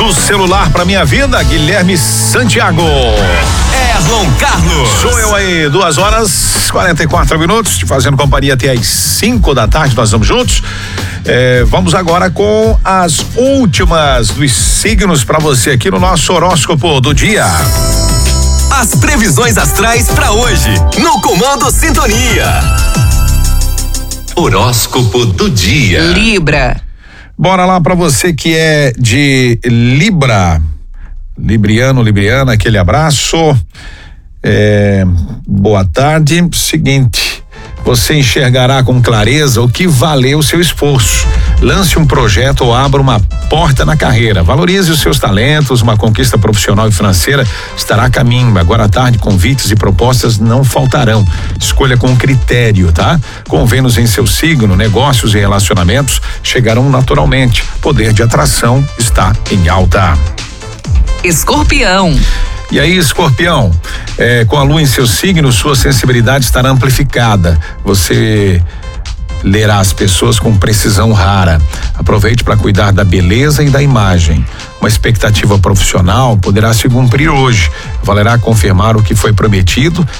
do celular pra minha vida, Guilherme Santiago. Erlon Carlos. Sou eu aí, 2h44, te fazendo companhia até às 5 da tarde, nós vamos juntos. Vamos agora com as últimas dos signos pra você aqui no nosso horóscopo do dia. As previsões astrais pra hoje, no Comando Sintonia. Horóscopo do dia. Libra. Bora lá pra você que é de Libra. Libriano, Libriana, aquele abraço. Boa tarde. Seguinte, você enxergará com clareza o que valeu o seu esforço. Lance um projeto ou abra uma porta na carreira. Valorize os seus talentos, uma conquista profissional e financeira estará a caminho. Agora à tarde, convites e propostas não faltarão. Escolha com critério, tá? Com Vênus em seu signo, negócios e relacionamentos chegarão naturalmente. Poder de atração está em alta. Escorpião. E aí, Escorpião, com a lua em seu signo, sua sensibilidade estará amplificada. Você lerá as pessoas com precisão rara. Aproveite para cuidar da beleza e da imagem. Uma expectativa profissional poderá se cumprir hoje. Valerá confirmar o que foi prometido